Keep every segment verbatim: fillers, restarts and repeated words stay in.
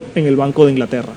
en el Banco de Inglaterra.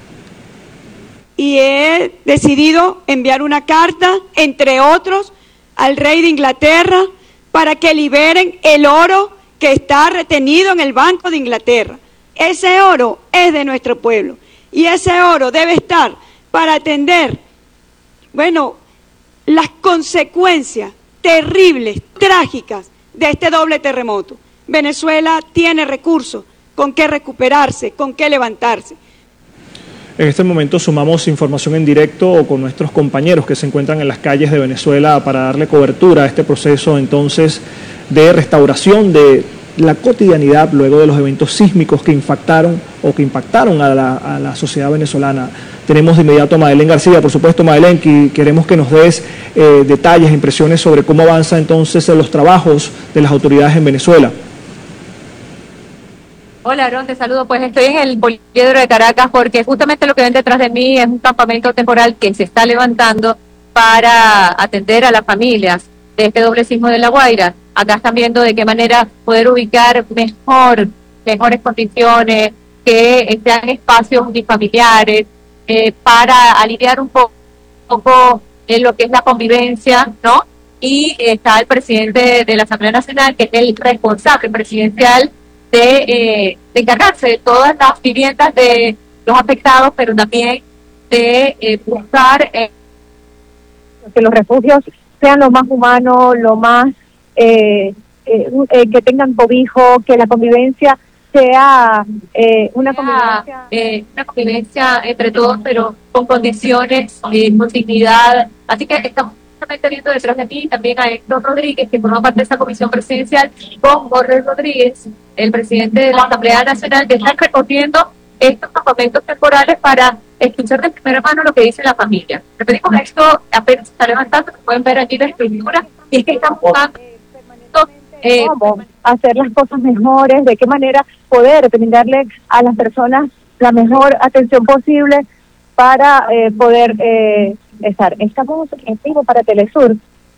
Y he decidido enviar una carta, entre otros, al rey de Inglaterra para que liberen el oro que está retenido en el Banco de Inglaterra. Ese oro es de nuestro pueblo y ese oro debe estar para atender, bueno, las consecuencias terribles, trágicas de este doble terremoto. Venezuela tiene recursos con qué recuperarse, con qué levantarse. En este momento sumamos información en directo con nuestros compañeros que se encuentran en las calles de Venezuela para darle cobertura a este proceso entonces de restauración de la cotidianidad luego de los eventos sísmicos que impactaron o que impactaron a la, a la sociedad venezolana. Tenemos de inmediato a Madeleine García, por supuesto, Madeleine, que queremos que nos des eh, detalles, impresiones sobre cómo avanza entonces los trabajos de las autoridades en Venezuela. Hola, Aaron, te saludo. Pues estoy en el Poliedro de Caracas porque justamente lo que ven detrás de mí es un campamento temporal que se está levantando para atender a las familias de este doble sismo de La Guaira. Acá están viendo de qué manera poder ubicar mejor, mejores condiciones, que sean espacios unifamiliares, eh, para aliviar un poco, un poco en lo que es la convivencia, ¿no? Y está el presidente de la Asamblea Nacional, que es el responsable presidencial de, eh, de encargarse de todas las viviendas de los afectados, pero también de eh, buscar eh, que los refugios sean lo más humanos, lo más eh, eh, eh, que tengan cobijo, que la convivencia sea eh, una convivencia eh, una convivencia entre todos, pero con condiciones, eh, con dignidad. Así que estamos viendo detrás de mí también a Héctor Rodríguez, que forma parte de esa comisión presidencial, con Jorge Rodríguez, el presidente de la Asamblea Nacional, que están recorriendo estos campamentos temporales para escuchar de primera mano lo que dice la familia. Repetimos, esto apenas se está levantando, pueden ver aquí la estructura, y es que están buscando eh, cómo hacer las cosas mejores, de qué manera poder brindarle a las personas la mejor atención posible para eh, poder eh, estar. Estamos en vivo para Telesur.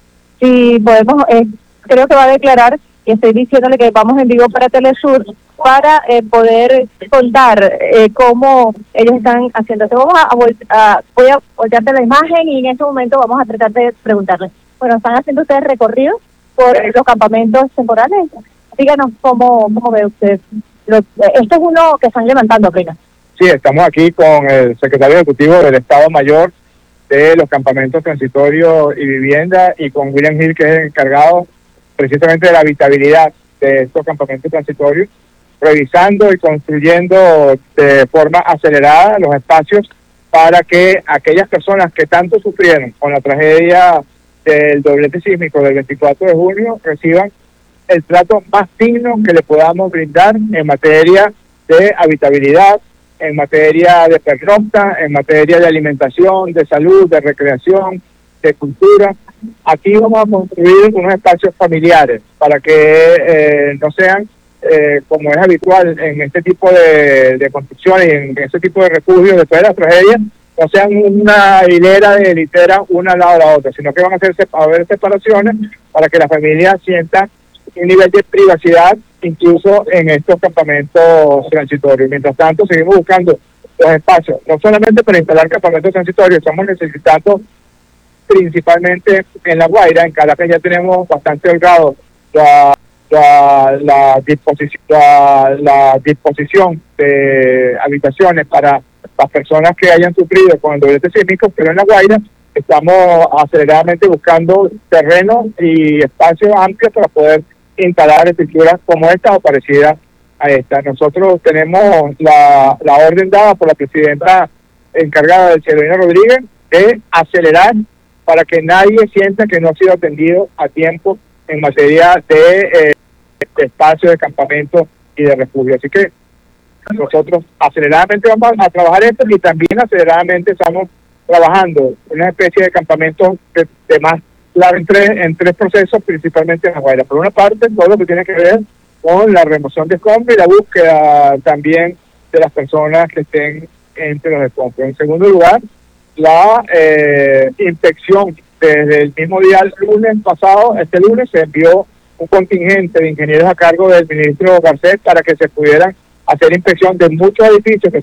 Si podemos, eh, creo que va a declarar, y estoy diciéndole que vamos en vivo para Telesur para eh, poder contar eh, cómo ellos están haciendo. Te vamos a, a, a voy a voltearte la imagen y en este momento vamos a tratar de preguntarles. Bueno, ¿están haciendo ustedes recorridos por los campamentos temporales? Díganos cómo, cómo ve usted. Lo, esto es uno que están levantando apenas. Sí, estamos aquí con el secretario ejecutivo del Estado Mayor de los campamentos transitorios y vivienda, y con William Hill, que es el encargado precisamente de la habitabilidad de estos campamentos transitorios, revisando y construyendo de forma acelerada los espacios para que aquellas personas que tanto sufrieron con la tragedia del doblete sísmico del veinticuatro de junio reciban el trato más digno que le podamos brindar en materia de habitabilidad, en materia de pernocta, en materia de alimentación, de salud, de recreación, de cultura. Aquí vamos a construir unos espacios familiares para que eh, no sean, eh, como es habitual en este tipo de, de construcciones y en este tipo de refugios después de las tragedias, no sean una hilera de literas una al lado de la otra, sino que van a, hacerse, a haber separaciones para que la familia sienta un nivel de privacidad incluso en estos campamentos transitorios. Mientras tanto, seguimos buscando los espacios, no solamente para instalar campamentos transitorios, estamos necesitando principalmente en La Guaira. En Caracas ya tenemos bastante holgado la, la, la, disposición, la, la disposición de habitaciones para las personas que hayan sufrido con el doblete sísmico, pero en La Guaira estamos aceleradamente buscando terrenos y espacios amplios para poder instalar estructuras como esta o parecidas a esta. Nosotros tenemos la, la orden dada por la presidenta encargada del Carolina Rodríguez de acelerar para que nadie sienta que no ha sido atendido a tiempo en materia de, eh, de espacio de campamento y de refugio. Así que nosotros aceleradamente vamos a trabajar esto, y también aceleradamente estamos trabajando una especie de campamento de, de más claro en tres, en tres procesos, principalmente en La Guaira. Por una parte, todo lo que tiene que ver con la remoción de escombros y la búsqueda también de las personas que estén entre los escombros. En segundo lugar, la eh, inspección. Desde el mismo día, el lunes pasado, este lunes, se envió un contingente de ingenieros a cargo del ministro Garcés para que se pudieran hacer inspección de muchos edificios que